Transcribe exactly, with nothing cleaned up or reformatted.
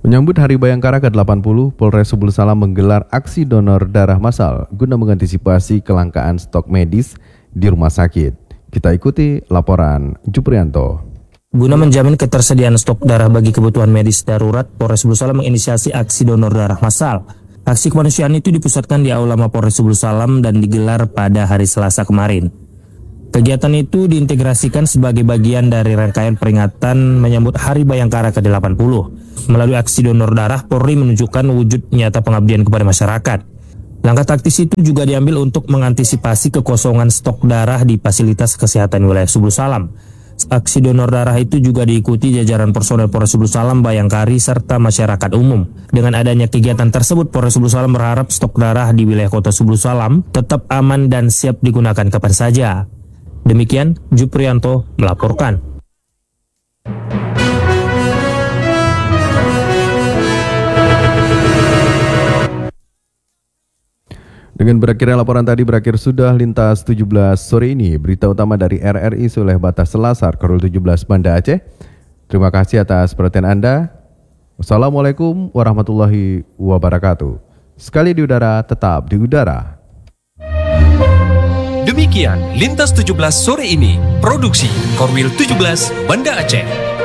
Menyambut Hari Bayangkara ke delapan puluh, Polres Subul Salam menggelar aksi donor darah massal guna mengantisipasi kelangkaan stok medis di rumah sakit. Kita ikuti laporan Juprianto. Guna menjamin ketersediaan stok darah bagi kebutuhan medis darurat, Polres Subul Salam menginisiasi aksi donor darah massal. Aksi kemanusiaan itu dipusatkan di Aula Mapolres Subul Salam dan digelar pada hari Selasa kemarin. Kegiatan itu diintegrasikan sebagai bagian dari rangkaian peringatan menyambut Hari Bayangkara ke delapan puluh. Melalui aksi donor darah, Polri menunjukkan wujud nyata pengabdian kepada masyarakat. Langkah taktis itu juga diambil untuk mengantisipasi kekosongan stok darah di fasilitas kesehatan wilayah Subul Salam. Aksi donor darah itu juga diikuti jajaran personel Polres Subul Salam, Bayangkari, serta masyarakat umum. Dengan adanya kegiatan tersebut, Polres Subul Salam berharap stok darah di wilayah kota Subul Salam tetap aman dan siap digunakan kapan saja. Demikian, Juprianto melaporkan. Dengan berakhirnya laporan tadi, berakhir sudah Lintas tujuh belas sore ini. Berita utama dari R R I Soleh Batas Selasar, Korul tujuh belas Banda Aceh. Terima kasih atas perhatian Anda. Wassalamualaikum warahmatullahi wabarakatuh. Sekali di udara, tetap di udara. Demikian Lintas tujuh belas sore ini, produksi Korwil tujuh belas Banda Aceh.